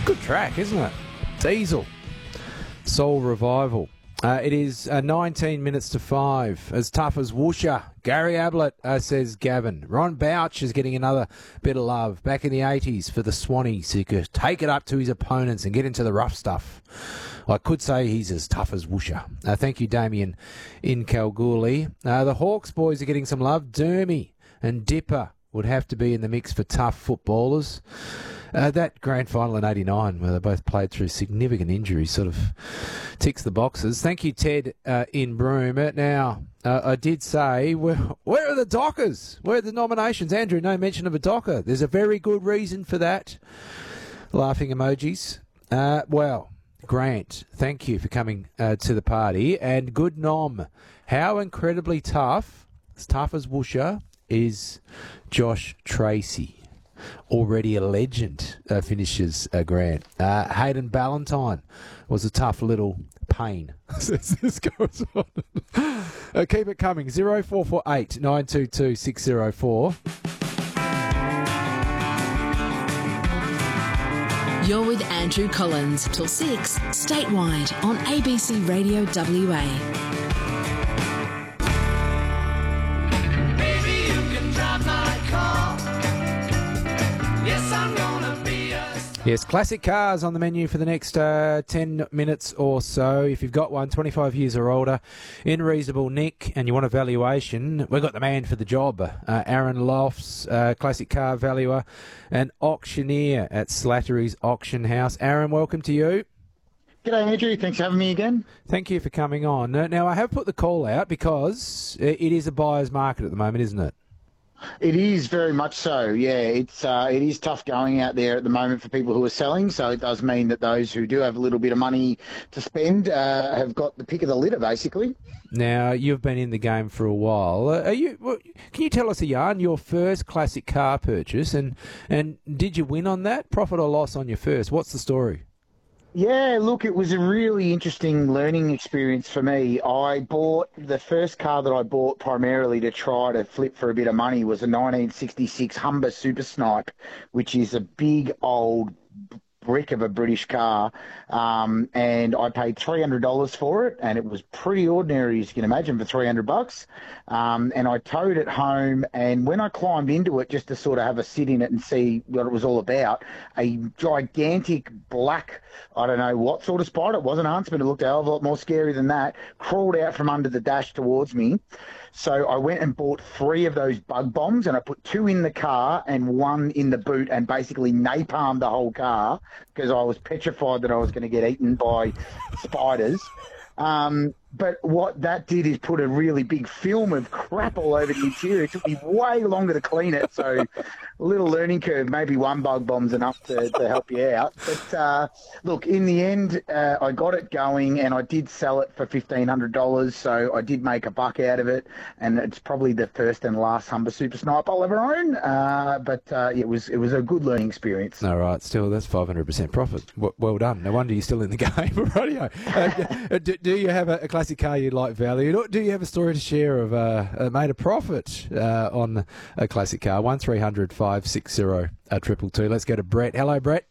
Good track, isn't it? Diesel. Soul Revival. It is 19 minutes to 5. As tough as Woosha. Gary Ablett, says Gavin. Ron Bouch is getting another bit of love. Back in the 80s for the Swannies, who could take it up to his opponents and get into the rough stuff. I could say he's as tough as Woosha. Thank you, Damien, in Kalgoorlie. The Hawks boys are getting some love. Dermy and Dipper would have to be in the mix for tough footballers. That grand final in 89, where they both played through significant injuries, sort of ticks the boxes. Thank you, Ted, in Broome. Now, I did say, where are the Dockers? Where are the nominations? Andrew, no mention of a Docker. There's a very good reason for that. Laughing emojis. Well, Grant, thank you for coming to the party. And good nom. How incredibly tough, as tough as Woosha, is Josh Tracy. Already a legend, finishes Grant. Hayden Ballantyne was a tough little pain. This goes on. Keep it coming. 0448 922 604. You're with Andrew Collins till 6, statewide on ABC Radio WA. Yes, classic cars on the menu for the next 10 minutes or so. If you've got one, 25 years or older, in reasonable nick, and you want a valuation, we've got the man for the job. Aaron Lofts, classic car valuer and auctioneer at Slattery's Auction House. Aaron, welcome to you. G'day, Andrew. Thanks for having me again. Thank you for coming on. Now, I have put the call out because it is a buyer's market at the moment, isn't it? It is very much so. Yeah, it is tough going out there at the moment for people who are selling. So it does mean that those who do have a little bit of money to spend have got the pick of the litter, basically. Now, you've been in the game for a while. Can you tell us a yarn, your first classic car purchase, and did you win on that? Profit or loss on your first? What's the story? Yeah, look, it was a really interesting learning experience for me. I bought the first car that I bought primarily to try to flip for a bit of money was a 1966 Humber Super Snipe, which is a big old brick of a British car, and I paid $300 for it, and it was pretty ordinary, as you can imagine, for $300. And I towed it home, and when I climbed into it just to sort of have a sit in it and see what it was all about, a gigantic black, I don't know what sort of spider, it wasn't a huntsman, it looked a hell of a lot more scary than that, crawled out from under the dash towards me. So I went and bought 3 of those bug bombs, and I put 2 in the car and 1 in the boot, and basically napalmed the whole car because I was petrified that I was going to get eaten by spiders. But what that did is put a really big film of crap all over the interior. It took me way longer to clean it, so a little learning curve. Maybe 1 bug bomb's enough to help you out. But look, in the end, I got it going, and I did sell it for $1,500, so I did make a buck out of it, and it's probably the first and last Humber Super Snipe I'll ever own. But it was a good learning experience. All right, still, that's 500% profit. Well done. No wonder you're still in the game. Radio. Do you have a classic car you'd like valued, or do you have a story to share of made a profit on a classic car? 1300 560 222. Let's go to Brett. Hello, Brett.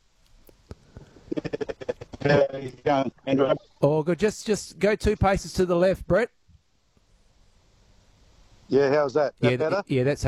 Oh, good. Just go 2 paces to the left, Brett. Yeah, how's that? That better? Yeah, that's